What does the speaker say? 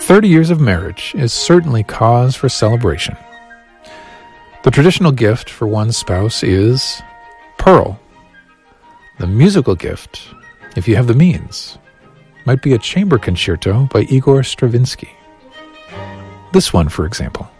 30 years of marriage is certainly cause for celebration. The traditional gift for one spouse is Pearl. The musical gift, if you have the means, might be a chamber concerto by Igor Stravinsky. This one, for example.